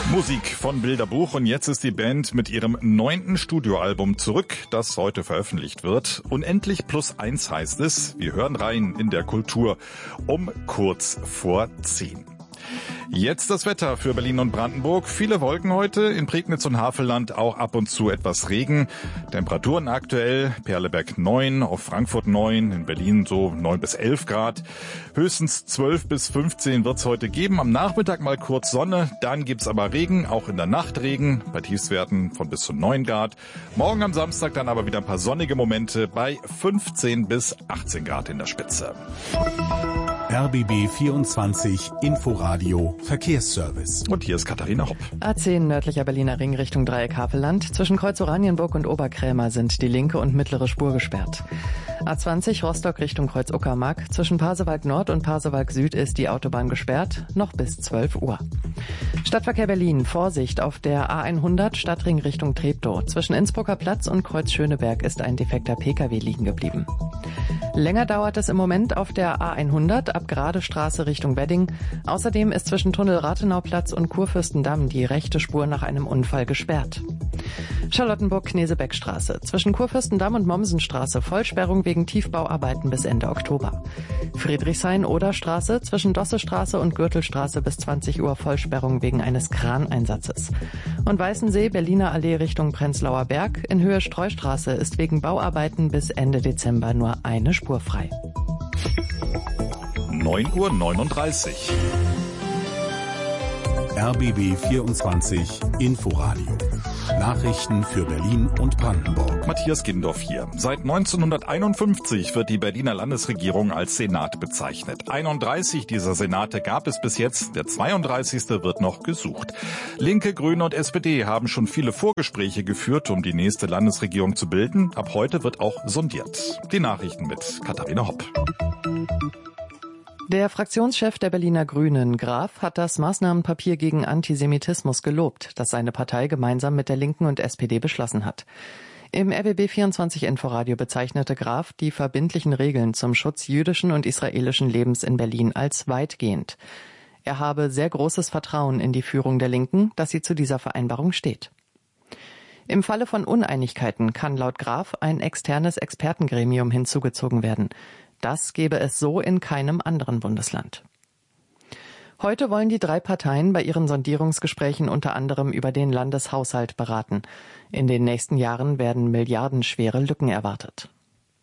Musik von Bilderbuch und jetzt ist die Band mit ihrem 9. Studioalbum zurück, das heute veröffentlicht wird. Unendlich +1 heißt es. Wir hören rein in der Kultur um kurz vor 10. Jetzt das Wetter für Berlin und Brandenburg. Viele Wolken heute, in Prignitz und Havelland auch ab und zu etwas Regen. Temperaturen aktuell, Perleberg 9, auf Frankfurt 9, in Berlin so 9 bis 11 Grad. Höchstens 12 bis 15 wird es heute geben. Am Nachmittag mal kurz Sonne, dann gibt's aber Regen, auch in der Nacht Regen, bei Tiefstwerten von bis zu 9 Grad. Morgen am Samstag dann aber wieder ein paar sonnige Momente bei 15 bis 18 Grad in der Spitze. RBB 24 Inforadio Verkehrsservice. Und hier ist Katharina Hopp. A10 nördlicher Berliner Ring Richtung Dreieck Havelland. Zwischen Kreuz Oranienburg und Oberkrämer sind die linke und mittlere Spur gesperrt. A20 Rostock Richtung Kreuz Uckermark. Zwischen Pasewalk Nord und Pasewalk Süd ist die Autobahn gesperrt, noch bis 12 Uhr. Stadtverkehr Berlin, Vorsicht auf der A100 Stadtring Richtung Treptow. Zwischen Innsbrucker Platz und Kreuz Schöneberg ist ein defekter Pkw liegen geblieben. Länger dauert es im Moment auf der A100 ab Gradestraße Richtung Wedding. Außerdem ist zwischen Tunnel Rathenauplatz und Kurfürstendamm die rechte Spur nach einem Unfall gesperrt. Charlottenburg-Knesebeckstraße. Zwischen Kurfürstendamm und Mommsenstraße Vollsperrung wegen Tiefbauarbeiten bis Ende Oktober. Friedrichshain-Oder-Straße zwischen Dossestraße und Gürtelstraße bis 20 Uhr Vollsperrung wegen eines Kraneinsatzes. Und Weißensee, Berliner Allee Richtung Prenzlauer Berg. In Höhe Streustraße ist wegen Bauarbeiten bis Ende Dezember nur eine Spur frei. 9:39 Uhr. RBB 24 Inforadio. Nachrichten für Berlin und Brandenburg. Matthias Gindorf hier. Seit 1951 wird die Berliner Landesregierung als Senat bezeichnet. 31 dieser Senate gab es bis jetzt. Der 32. wird noch gesucht. Linke, Grüne und SPD haben schon viele Vorgespräche geführt, um die nächste Landesregierung zu bilden. Ab heute wird auch sondiert. Die Nachrichten mit Katharina Hopp. Der Fraktionschef der Berliner Grünen, Graf, hat das Maßnahmenpapier gegen Antisemitismus gelobt, das seine Partei gemeinsam mit der Linken und SPD beschlossen hat. Im RBB 24 Inforadio bezeichnete Graf die verbindlichen Regeln zum Schutz jüdischen und israelischen Lebens in Berlin als weitgehend. Er habe sehr großes Vertrauen in die Führung der Linken, dass sie zu dieser Vereinbarung steht. Im Falle von Uneinigkeiten kann laut Graf ein externes Expertengremium hinzugezogen werden. Das gäbe es so in keinem anderen Bundesland. Heute wollen die 3 Parteien bei ihren Sondierungsgesprächen unter anderem über den Landeshaushalt beraten. In den nächsten Jahren werden milliardenschwere Lücken erwartet.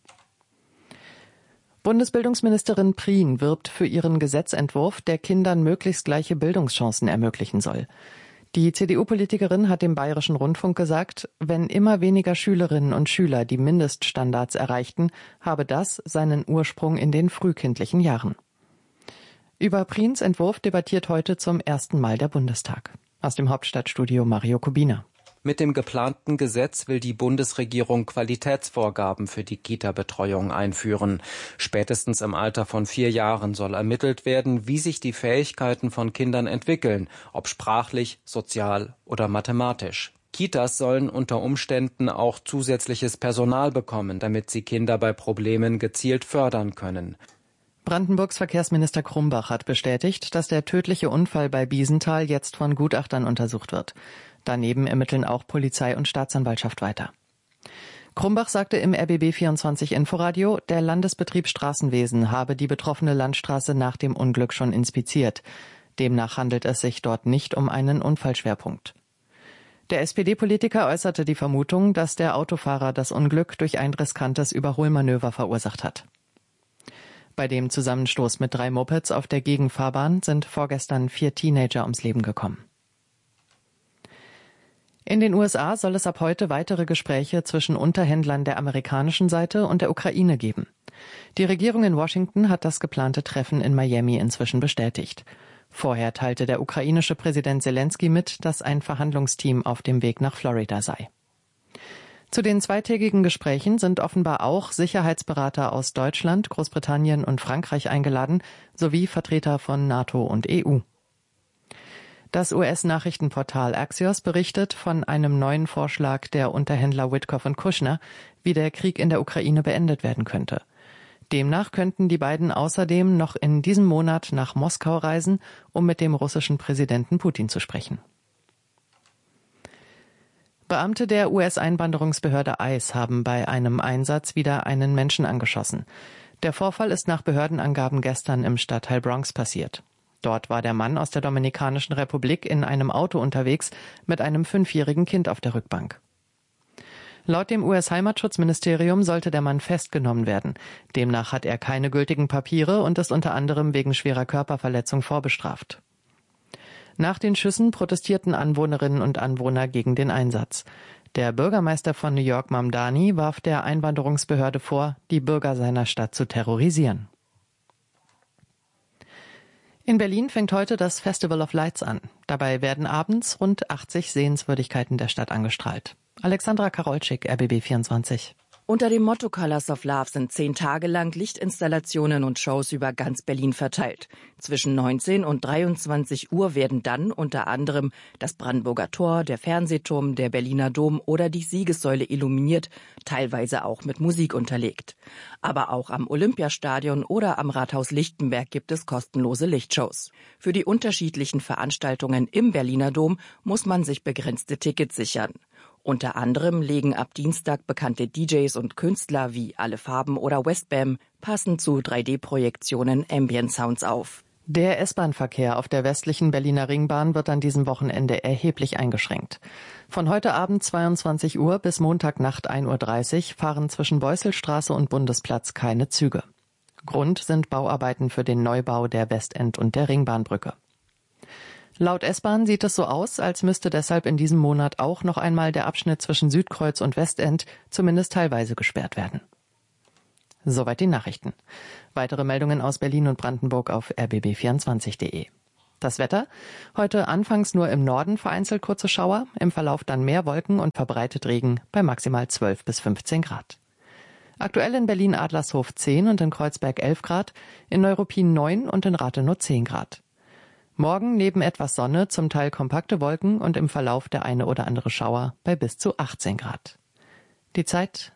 Bundesbildungsministerin Prien wirbt für ihren Gesetzentwurf, der Kindern möglichst gleiche Bildungschancen ermöglichen soll. Die CDU-Politikerin hat dem Bayerischen Rundfunk gesagt, wenn immer weniger Schülerinnen und Schüler die Mindeststandards erreichten, habe das seinen Ursprung in den frühkindlichen Jahren. Über Priens Entwurf debattiert heute zum ersten Mal der Bundestag. Aus dem Hauptstadtstudio Mario Kubina. Mit dem geplanten Gesetz will die Bundesregierung Qualitätsvorgaben für die Kita-Betreuung einführen. Spätestens im Alter von 4 Jahren soll ermittelt werden, wie sich die Fähigkeiten von Kindern entwickeln, ob sprachlich, sozial oder mathematisch. Kitas sollen unter Umständen auch zusätzliches Personal bekommen, damit sie Kinder bei Problemen gezielt fördern können. Brandenburgs Verkehrsminister Krumbach hat bestätigt, dass der tödliche Unfall bei Biesenthal jetzt von Gutachtern untersucht wird. Daneben ermitteln auch Polizei und Staatsanwaltschaft weiter. Krumbach sagte im RBB 24 Inforadio, der Landesbetrieb Straßenwesen habe die betroffene Landstraße nach dem Unglück schon inspiziert. Demnach handelt es sich dort nicht um einen Unfallschwerpunkt. Der SPD-Politiker äußerte die Vermutung, dass der Autofahrer das Unglück durch ein riskantes Überholmanöver verursacht hat. Bei dem Zusammenstoß mit 3 Mopeds auf der Gegenfahrbahn sind vorgestern 4 Teenager ums Leben gekommen. In den USA soll es ab heute weitere Gespräche zwischen Unterhändlern der amerikanischen Seite und der Ukraine geben. Die Regierung in Washington hat das geplante Treffen in Miami inzwischen bestätigt. Vorher teilte der ukrainische Präsident Selenskyj mit, dass ein Verhandlungsteam auf dem Weg nach Florida sei. Zu den zweitägigen Gesprächen sind offenbar auch Sicherheitsberater aus Deutschland, Großbritannien und Frankreich eingeladen, sowie Vertreter von NATO und EU. Das US-Nachrichtenportal Axios berichtet von einem neuen Vorschlag der Unterhändler Witkoff und Kushner, wie der Krieg in der Ukraine beendet werden könnte. Demnach könnten die beiden außerdem noch in diesem Monat nach Moskau reisen, um mit dem russischen Präsidenten Putin zu sprechen. Beamte der US-Einwanderungsbehörde ICE haben bei einem Einsatz wieder einen Menschen angeschossen. Der Vorfall ist nach Behördenangaben gestern im Stadtteil Bronx passiert. Dort war der Mann aus der Dominikanischen Republik in einem Auto unterwegs mit einem 5-jährigen Kind auf der Rückbank. Laut dem US-Heimatschutzministerium sollte der Mann festgenommen werden. Demnach hat er keine gültigen Papiere und ist unter anderem wegen schwerer Körperverletzung vorbestraft. Nach den Schüssen protestierten Anwohnerinnen und Anwohner gegen den Einsatz. Der Bürgermeister von New York, Mamdani, warf der Einwanderungsbehörde vor, die Bürger seiner Stadt zu terrorisieren. In Berlin fängt heute das Festival of Lights an. Dabei werden abends rund 80 Sehenswürdigkeiten der Stadt angestrahlt. Alexandra Karolczyk, RBB 24. Unter dem Motto Colors of Love sind 10 Tage lang Lichtinstallationen und Shows über ganz Berlin verteilt. Zwischen 19 und 23 Uhr werden dann unter anderem das Brandenburger Tor, der Fernsehturm, der Berliner Dom oder die Siegessäule illuminiert, teilweise auch mit Musik unterlegt. Aber auch am Olympiastadion oder am Rathaus Lichtenberg gibt es kostenlose Lichtshows. Für die unterschiedlichen Veranstaltungen im Berliner Dom muss man sich begrenzte Tickets sichern. Unter anderem legen ab Dienstag bekannte DJs und Künstler wie Alle Farben oder Westbam passend zu 3D-Projektionen Ambient Sounds auf. Der S-Bahn-Verkehr auf der westlichen Berliner Ringbahn wird an diesem Wochenende erheblich eingeschränkt. Von heute Abend 22 Uhr bis Montagnacht 1:30 Uhr fahren zwischen Beusselstraße und Bundesplatz keine Züge. Grund sind Bauarbeiten für den Neubau der Westend- und der Ringbahnbrücke. Laut S-Bahn sieht es so aus, als müsste deshalb in diesem Monat auch noch einmal der Abschnitt zwischen Südkreuz und Westend zumindest teilweise gesperrt werden. Soweit die Nachrichten. Weitere Meldungen aus Berlin und Brandenburg auf rbb24.de. Das Wetter? Heute anfangs nur im Norden vereinzelt kurze Schauer, im Verlauf dann mehr Wolken und verbreitet Regen bei maximal 12 bis 15 Grad. Aktuell in Berlin-Adlershof 10 und in Kreuzberg 11 Grad, in Neuruppin 9 und in Rathenow 10 Grad. Morgen neben etwas Sonne zum Teil kompakte Wolken und im Verlauf der eine oder andere Schauer bei bis zu 18 Grad. Die Zeit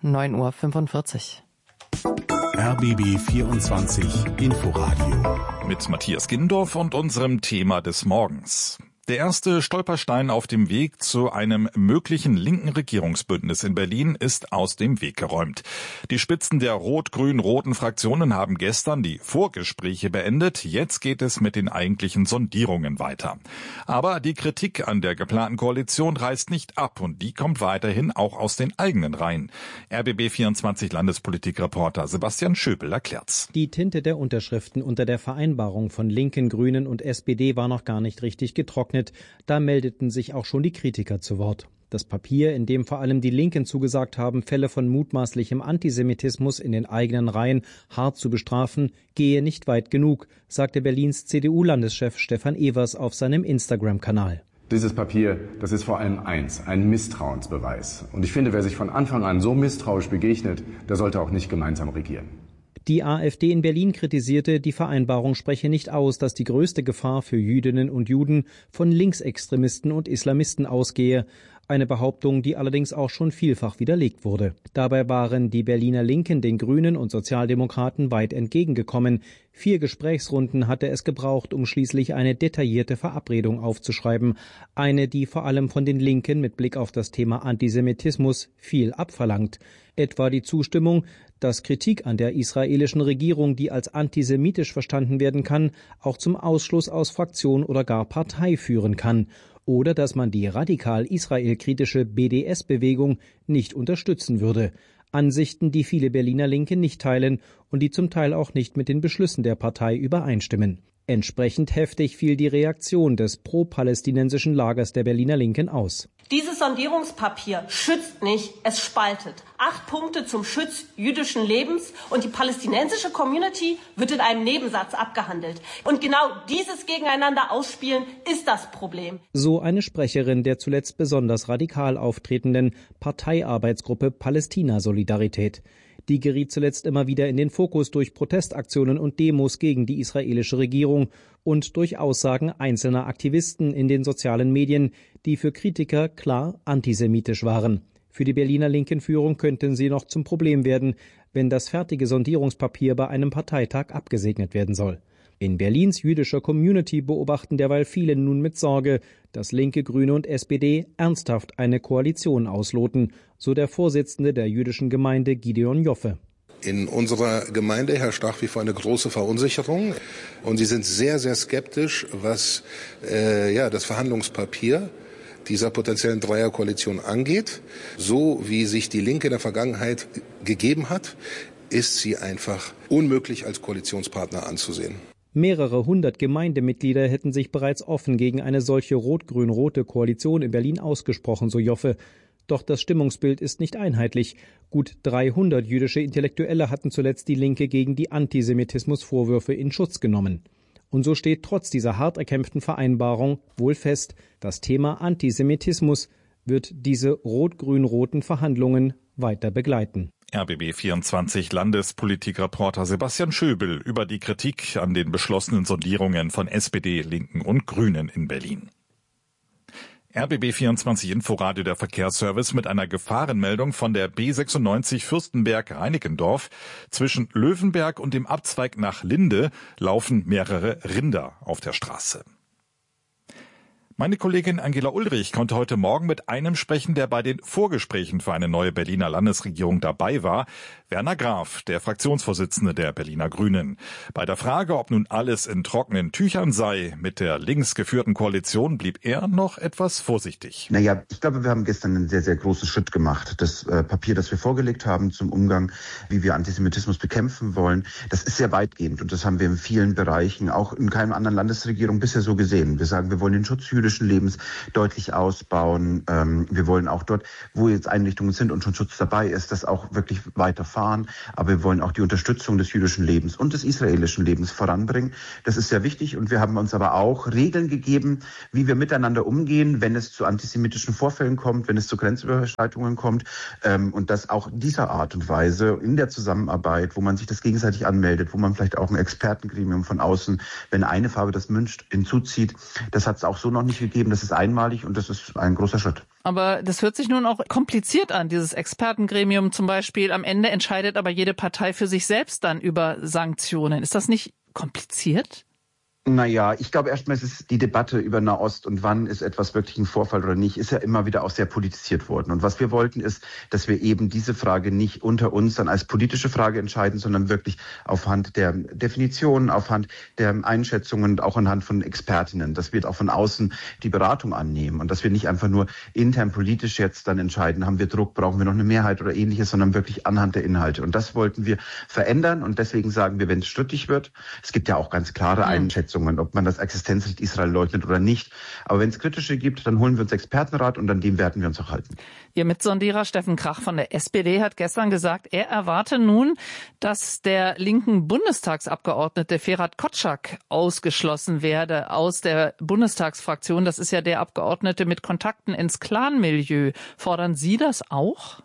9:45 Uhr. RBB 24 Inforadio. Mit Matthias Gindorf und unserem Thema des Morgens. Der erste Stolperstein auf dem Weg zu einem möglichen linken Regierungsbündnis in Berlin ist aus dem Weg geräumt. Die Spitzen der rot-grün-roten Fraktionen haben gestern die Vorgespräche beendet. Jetzt geht es mit den eigentlichen Sondierungen weiter. Aber die Kritik an der geplanten Koalition reißt nicht ab und die kommt weiterhin auch aus den eigenen Reihen. RBB24 Landespolitikreporter Sebastian Schöpel erklärt's. Die Tinte der Unterschriften unter der Vereinbarung von Linken, Grünen und SPD war noch gar nicht richtig getrocknet. Da meldeten sich auch schon die Kritiker zu Wort. Das Papier, in dem vor allem die Linken zugesagt haben, Fälle von mutmaßlichem Antisemitismus in den eigenen Reihen hart zu bestrafen, gehe nicht weit genug, sagte Berlins CDU-Landeschef Stefan Evers auf seinem Instagram-Kanal. Dieses Papier, das ist vor allem eins, ein Misstrauensbeweis. Und ich finde, wer sich von Anfang an so misstrauisch begegnet, der sollte auch nicht gemeinsam regieren. Die AfD in Berlin kritisierte, die Vereinbarung spreche nicht aus, dass die größte Gefahr für Jüdinnen und Juden von Linksextremisten und Islamisten ausgehe. Eine Behauptung, die allerdings auch schon vielfach widerlegt wurde. Dabei waren die Berliner Linken den Grünen und Sozialdemokraten weit entgegengekommen. 4 Gesprächsrunden hatte es gebraucht, um schließlich eine detaillierte Verabredung aufzuschreiben. Eine, die vor allem von den Linken mit Blick auf das Thema Antisemitismus viel abverlangt. Etwa die Zustimmung, dass Kritik an der israelischen Regierung, die als antisemitisch verstanden werden kann, auch zum Ausschluss aus Fraktion oder gar Partei führen kann. Oder dass man die radikal israelkritische BDS-Bewegung nicht unterstützen würde. Ansichten, die viele Berliner Linke nicht teilen und die zum Teil auch nicht mit den Beschlüssen der Partei übereinstimmen. Entsprechend heftig fiel die Reaktion des pro-palästinensischen Lagers der Berliner Linken aus. Dieses Sondierungspapier schützt nicht, es spaltet. 8 Punkte zum Schutz jüdischen Lebens und die palästinensische Community wird in einem Nebensatz abgehandelt. Und genau dieses Gegeneinander ausspielen ist das Problem. So eine Sprecherin der zuletzt besonders radikal auftretenden Parteiarbeitsgruppe Palästina-Solidarität. Die geriet zuletzt immer wieder in den Fokus durch Protestaktionen und Demos gegen die israelische Regierung und durch Aussagen einzelner Aktivisten in den sozialen Medien, die für Kritiker klar antisemitisch waren. Für die Berliner linken Führung könnten sie noch zum Problem werden, wenn das fertige Sondierungspapier bei einem Parteitag abgesegnet werden soll. In Berlins jüdischer Community beobachten derweil viele nun mit Sorge, dass Linke, Grüne und SPD ernsthaft eine Koalition ausloten, so der Vorsitzende der jüdischen Gemeinde Gideon Joffe. In unserer Gemeinde herrscht nach wie vor eine große Verunsicherung und sie sind sehr, sehr skeptisch, was das Verhandlungspapier dieser potenziellen Dreierkoalition angeht. So wie sich die Linke in der Vergangenheit gegeben hat, ist sie einfach unmöglich als Koalitionspartner anzusehen. Mehrere hundert Gemeindemitglieder hätten sich bereits offen gegen eine solche rot-grün-rote Koalition in Berlin ausgesprochen, so Joffe. Doch das Stimmungsbild ist nicht einheitlich. Gut 300 jüdische Intellektuelle hatten zuletzt die Linke gegen die Antisemitismusvorwürfe in Schutz genommen. Und so steht trotz dieser hart erkämpften Vereinbarung wohl fest, das Thema Antisemitismus wird diese rot-grün-roten Verhandlungen weiter begleiten. RBB 24 Landespolitikreporter Sebastian Schöbel über die Kritik an den beschlossenen Sondierungen von SPD, Linken und Grünen in Berlin. RBB 24 Inforadio, der Verkehrsservice mit einer Gefahrenmeldung von der B96 Fürstenberg-Reinickendorf. Zwischen Löwenberg und dem Abzweig nach Linde laufen mehrere Rinder auf der Straße. Meine Kollegin Angela Ulrich konnte heute Morgen mit einem sprechen, der bei den Vorgesprächen für eine neue Berliner Landesregierung dabei war. Werner Graf, der Fraktionsvorsitzende der Berliner Grünen. Bei der Frage, ob nun alles in trockenen Tüchern sei, mit der links geführten Koalition, blieb er noch etwas vorsichtig. Naja, ich glaube, wir haben gestern einen sehr, sehr großen Schritt gemacht. Das Papier, das wir vorgelegt haben zum Umgang, wie wir Antisemitismus bekämpfen wollen, das ist sehr weitgehend. Und das haben wir in vielen Bereichen, auch in keiner anderen Landesregierung bisher so gesehen. Wir sagen, wir wollen den Schutz jüdischen Lebens deutlich ausbauen. Wir wollen auch dort, wo jetzt Einrichtungen sind und schon Schutz dabei ist, das auch wirklich weiterfahren. Aber wir wollen auch die Unterstützung des jüdischen Lebens und des israelischen Lebens voranbringen. Das ist sehr wichtig. Und wir haben uns aber auch Regeln gegeben, wie wir miteinander umgehen, wenn es zu antisemitischen Vorfällen kommt, wenn es zu Grenzüberschreitungen kommt. Und das auch in dieser Art und Weise in der Zusammenarbeit, wo man sich das gegenseitig anmeldet, wo man vielleicht auch ein Expertengremium von außen, wenn eine Farbe das wünscht, hinzuzieht. Das hat es auch so noch nicht gegeben. Das ist einmalig und das ist ein großer Schritt. Aber das hört sich nun auch kompliziert an, dieses Expertengremium zum Beispiel. Am Ende entscheidet aber jede Partei für sich selbst dann über Sanktionen. Ist das nicht kompliziert? Naja, ich glaube erstmal ist es die Debatte über Nahost und wann ist etwas wirklich ein Vorfall oder nicht, ist ja immer wieder auch sehr politisiert worden. Und was wir wollten ist, dass wir eben diese Frage nicht unter uns dann als politische Frage entscheiden, sondern wirklich aufhand der Definitionen, aufhand der Einschätzungen und auch anhand von Expertinnen, dass wir auch von außen die Beratung annehmen und dass wir nicht einfach nur intern politisch jetzt dann entscheiden, haben wir Druck, brauchen wir noch eine Mehrheit oder ähnliches, sondern wirklich anhand der Inhalte. Und das wollten wir verändern und deswegen sagen wir, wenn es strittig wird, es gibt ja auch ganz klare Einschätzungen, ob man das Existenzrecht Israel leugnet oder nicht. Aber wenn es kritische gibt, dann holen wir uns Expertenrat und an dem werden wir uns auch halten. Ihr Mitsondierer Steffen Krach von der SPD hat gestern gesagt, er erwarte nun, dass der linken Bundestagsabgeordnete Ferhat Kotschak ausgeschlossen werde aus der Bundestagsfraktion. Das ist ja der Abgeordnete mit Kontakten ins Clanmilieu. Fordern Sie das auch?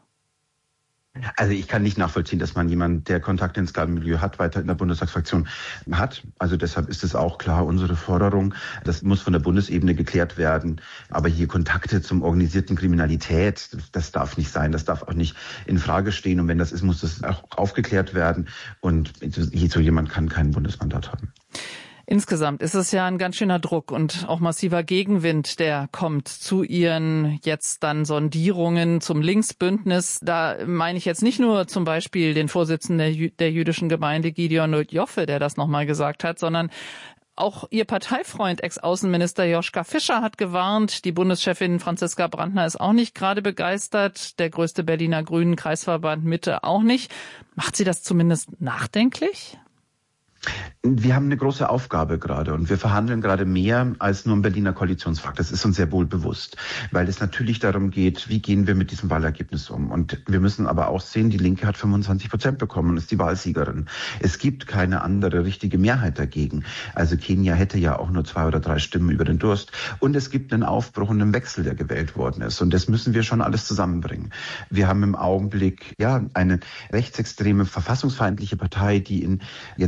Also ich kann nicht nachvollziehen, dass man jemanden, der Kontakte ins Clanmilieu hat, weiter in der Bundestagsfraktion hat. Also deshalb ist es auch klar unsere Forderung. Das muss von der Bundesebene geklärt werden. Aber hier Kontakte zum organisierten Kriminalität, das darf nicht sein. Das darf auch nicht in Frage stehen. Und wenn das ist, muss das auch aufgeklärt werden. Und so jemand kann kein Bundesmandat haben. Insgesamt ist es ja ein ganz schöner Druck und auch massiver Gegenwind, der kommt zu Ihren jetzt dann Sondierungen zum Linksbündnis. Da meine ich jetzt nicht nur zum Beispiel den Vorsitzenden der jüdischen Gemeinde Gideon Joffe, der das nochmal gesagt hat, sondern auch Ihr Parteifreund, Ex-Außenminister Joschka Fischer, hat gewarnt. Die Bundeschefin Franziska Brandner ist auch nicht gerade begeistert. Der größte Berliner Grünen Kreisverband Mitte auch nicht. Macht Sie das zumindest nachdenklich? Wir haben eine große Aufgabe gerade und wir verhandeln gerade mehr als nur ein Berliner Koalitionsvertrag. Das ist uns sehr wohl bewusst, weil es natürlich darum geht, wie gehen wir mit diesem Wahlergebnis um. Und wir müssen aber auch sehen, die Linke hat 25% bekommen und ist die Wahlsiegerin. Es gibt keine andere richtige Mehrheit dagegen. Also Kenia hätte ja auch nur 2 oder 3 Stimmen über den Durst. Und es gibt einen Aufbruch und einen Wechsel, der gewählt worden ist. Und das müssen wir schon alles zusammenbringen. Wir haben im Augenblick eine rechtsextreme, verfassungsfeindliche Partei, die jetzt im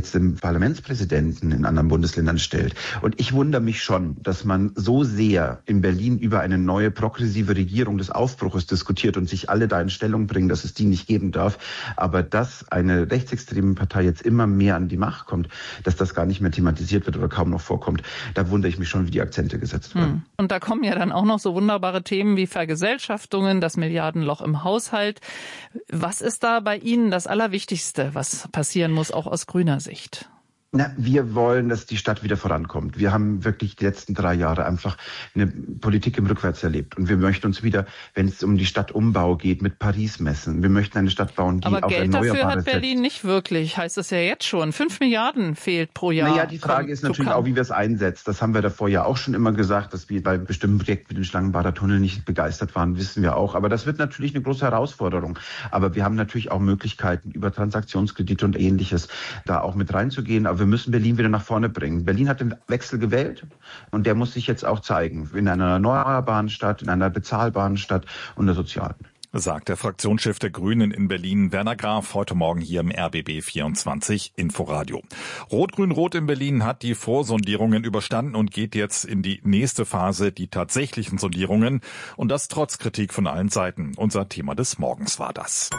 Parlamentspräsidenten in anderen Bundesländern stellt. Und ich wundere mich schon, dass man so sehr in Berlin über eine neue progressive Regierung des Aufbruches diskutiert und sich alle da in Stellung bringen, dass es die nicht geben darf. Aber dass eine rechtsextreme Partei jetzt immer mehr an die Macht kommt, dass das gar nicht mehr thematisiert wird oder kaum noch vorkommt, da wundere ich mich schon, wie die Akzente gesetzt werden. Und da kommen ja dann auch noch so wunderbare Themen wie Vergesellschaftungen, das Milliardenloch im Haushalt. Was ist da bei Ihnen das Allerwichtigste, was passieren muss, auch aus grüner Sicht? Wir wollen, dass die Stadt wieder vorankommt. Wir haben wirklich die letzten 3 Jahre einfach eine Politik im Rückwärts erlebt. Und wir möchten uns wieder, wenn es um die Stadtumbau geht, mit Paris messen. Wir möchten eine Stadt bauen, die auf Erneuerbare setzt. Aber Geld dafür hat Berlin nicht wirklich, heißt es ja jetzt schon. 5 Milliarden fehlt pro Jahr. Naja, die Frage ist natürlich auch, wie wir es einsetzen. Das haben wir davor ja auch schon immer gesagt, dass wir bei bestimmten Projekten wie den Schlangenbader Tunnel nicht begeistert waren, wissen wir auch. Aber das wird natürlich eine große Herausforderung. Aber wir haben natürlich auch Möglichkeiten, über Transaktionskredite und Ähnliches da auch mit reinzugehen. Aber wir müssen Berlin wieder nach vorne bringen. Berlin hat den Wechsel gewählt und der muss sich jetzt auch zeigen. In einer erneuerbaren Stadt, in einer bezahlbaren Stadt und einer sozialen. Sagt der Fraktionschef der Grünen in Berlin, Werner Graf, heute Morgen hier im RBB 24 Inforadio. Rot-Grün-Rot in Berlin hat die Vorsondierungen überstanden und geht jetzt in die nächste Phase, die tatsächlichen Sondierungen. Und das trotz Kritik von allen Seiten. Unser Thema des Morgens war das.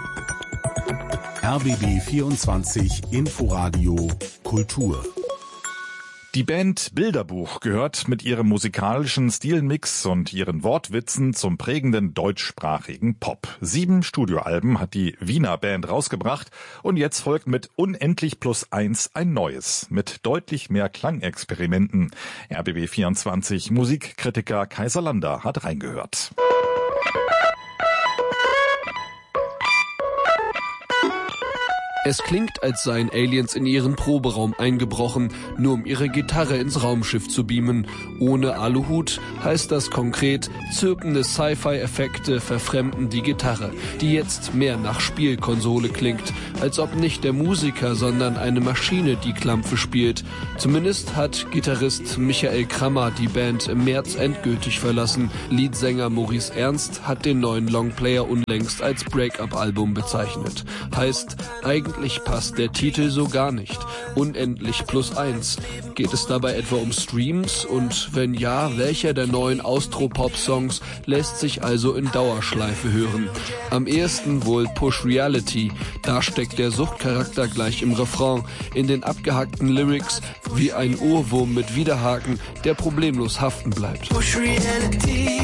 RBB 24 Inforadio Kultur. Die Band Bilderbuch gehört mit ihrem musikalischen Stilmix und ihren Wortwitzen zum prägenden deutschsprachigen Pop. 7 Studioalben hat die Wiener Band rausgebracht und jetzt folgt mit Unendlich +1 ein neues, mit deutlich mehr Klangexperimenten. RBB 24 Musikkritiker Kaiser Lander hat reingehört. Es klingt, als seien Aliens in ihren Proberaum eingebrochen, nur um ihre Gitarre ins Raumschiff zu beamen. Ohne Aluhut heißt das konkret, zirpende Sci-Fi-Effekte verfremden die Gitarre, die jetzt mehr nach Spielkonsole klingt, als ob nicht der Musiker, sondern eine Maschine die Klampfe spielt. Zumindest hat Gitarrist Michael Krammer die Band im März endgültig verlassen. Leadsänger Maurice Ernst hat den neuen Longplayer unlängst als Break-up-Album bezeichnet. Heißt, eigentlich passt der Titel so gar nicht. Unendlich +1. Geht es dabei etwa um Streams? Und wenn ja, welcher der neuen Austropop-Songs lässt sich also in Dauerschleife hören? Am ehesten wohl Push Reality. Da steckt der Suchtcharakter gleich im Refrain. In den abgehackten Lyrics wie ein Ohrwurm mit Widerhaken, der problemlos haften bleibt. Push Reality.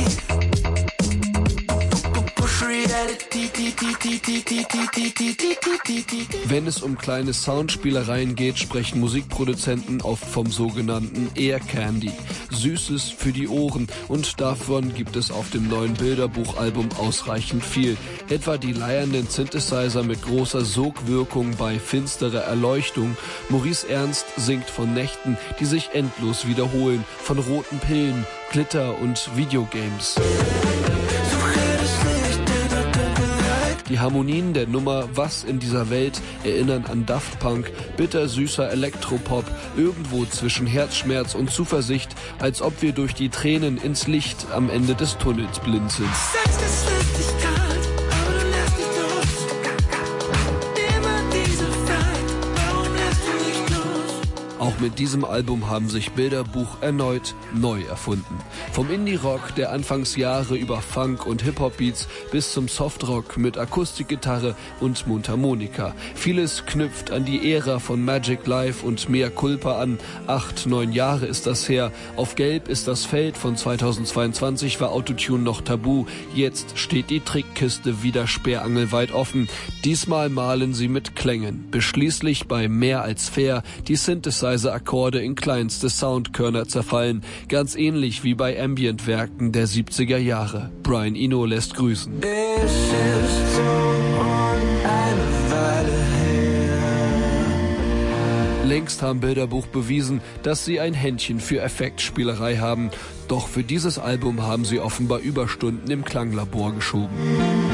Wenn es um kleine Soundspielereien geht, sprechen Musikproduzenten oft vom sogenannten Ear Candy. Süßes für die Ohren, und davon gibt es auf dem neuen Bilderbuchalbum ausreichend viel. Etwa die leiernden Synthesizer mit großer Sogwirkung bei finsterer Erleuchtung. Maurice Ernst singt von Nächten, die sich endlos wiederholen, von roten Pillen, Glitter und Videogames. Die Harmonien der Nummer Was in dieser Welt erinnern an Daft Punk, bittersüßer Elektropop, irgendwo zwischen Herzschmerz und Zuversicht, als ob wir durch die Tränen ins Licht am Ende des Tunnels blinzeln. Auch mit diesem Album haben sich Bilderbuch erneut neu erfunden. Vom Indie-Rock der Anfangsjahre über Funk- und Hip-Hop-Beats bis zum Softrock mit Akustikgitarre und Mundharmonika. Vieles knüpft an die Ära von Magic Live und Mea Culpa an. 8, 9 Jahre ist das her. Auf Gelb ist das Feld von 2022 war Autotune noch tabu. Jetzt steht die Trickkiste wieder sperrangelweit offen. Diesmal malen sie mit Klängen. Beschließlich bei Mehr als fair die Synthesizer-Akkorde in kleinste Soundkörner zerfallen. Ganz ähnlich wie bei Ambient-Werken der 70er Jahre. Brian Eno lässt grüßen. Längst haben Bilderbuch bewiesen, dass sie ein Händchen für Effektspielerei haben. Doch für dieses Album haben sie offenbar Überstunden im Klanglabor geschoben.